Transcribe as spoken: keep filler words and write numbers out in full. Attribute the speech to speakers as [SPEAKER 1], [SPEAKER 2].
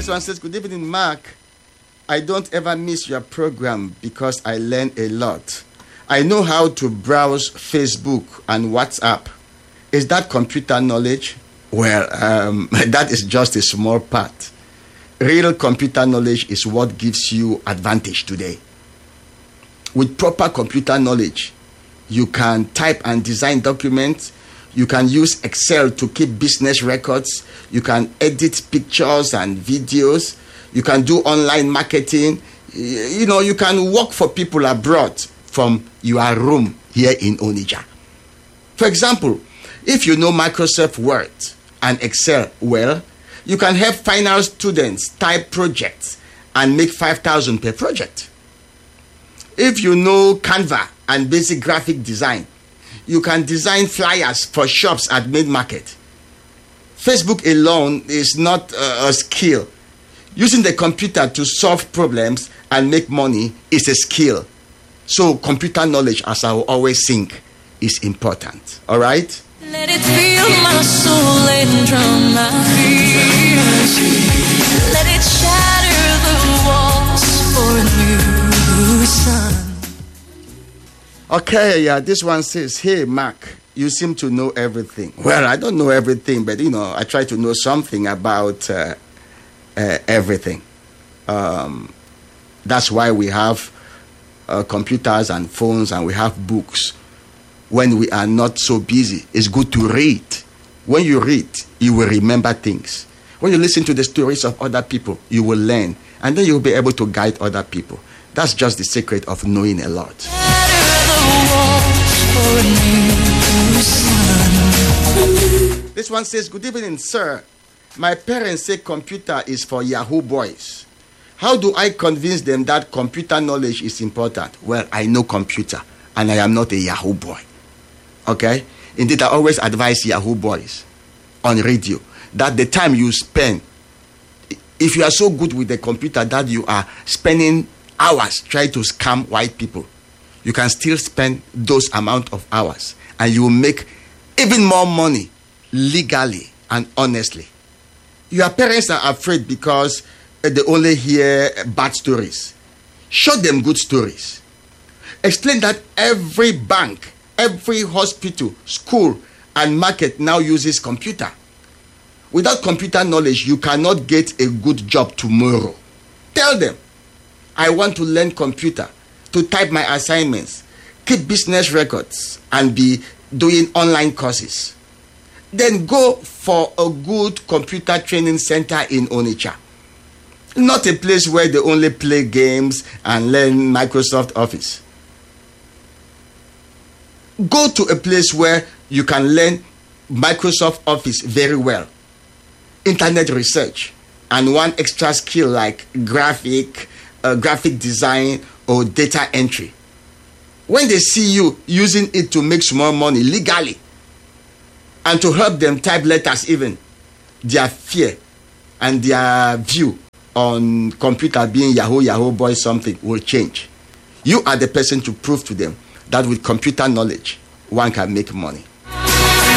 [SPEAKER 1] one says, good evening, Mark. I don't ever miss your program because I learn a lot. I know how to browse Facebook and WhatsApp. Is that computer knowledge? Well, um, that is just a small part. Real computer knowledge is what gives you advantage today. With proper computer knowledge, you can type and design documents. You can use Excel to keep business records. You can edit pictures and videos. You can do online marketing. You know, you can work for people abroad from your room here in Onitsha. For example, if you know Microsoft Word and Excel well, you can help final students type projects and make five thousand per project. If you know Canva and basic graphic design, you can design flyers for shops at main market. Facebook alone is not uh, a skill. Using the computer to solve problems and make money is a skill. So computer knowledge, as I always think, is important. All right?
[SPEAKER 2] Let it fill my soul and drown my fears. Let it shatter the walls for a new sun.
[SPEAKER 1] Okay, yeah, this one says, hey, Mark, you seem to know everything. Well, I don't know everything, but, you know, I try to know something about uh, uh, everything. Um, that's why we have uh, computers and phones and we have books. When we are not so busy, it's good to read. When you read, you will remember things. When you listen to the stories of other people, you will learn. And then you'll be able to guide other people. That's just the secret of knowing a lot. This one says, good evening, sir. My parents say computer is for Yahoo boys. How do I convince them that computer knowledge is important? Well, I know computer and I am not a Yahoo boy. Okay? Indeed, I always advise Yahoo boys on radio that the time you spend, if you are so good with the computer that you are spending hours trying to scam white people, you can still spend those amount of hours and you will make even more money legally and honestly. Your parents are afraid because they only hear bad stories. Show them good stories. Explain that every bank, every hospital, school, and market now uses computer. Without computer knowledge, you cannot get a good job tomorrow. Tell them, I want to learn computer, to type my assignments, keep business records, and be doing online courses. Then go for a good computer training center in Onitsha. Not a place where they only play games and learn Microsoft Office. Go to a place where you can learn Microsoft Office very well, internet research, and one extra skill like graphic, uh, graphic design or data entry. When they see you using it to make small money legally and to help them type letters even, their fear and their view on computer being Yahoo, Yahoo boy something will change. You are the person to prove to them that with computer knowledge, one can make money.